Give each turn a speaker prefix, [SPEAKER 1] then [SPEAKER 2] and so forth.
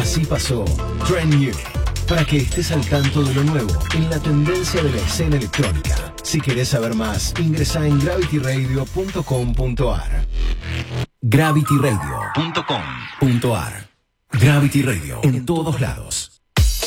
[SPEAKER 1] Así pasó Trend New, para que estés al tanto de lo nuevo en la tendencia de la escena electrónica. Si querés saber más, ingresa en gravityradio.com.ar. gravityradio.com.ar. Gravity Radio, en todos lados.